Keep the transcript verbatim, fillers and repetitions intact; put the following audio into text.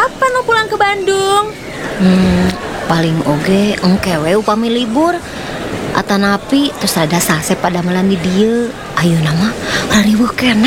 kapan lo pulang ke Bandung? Hmm, paling oge engkewe upami libur. Atanapi terus ada sase pada melan di dieu. Ayeuna mah rariweuh keneh.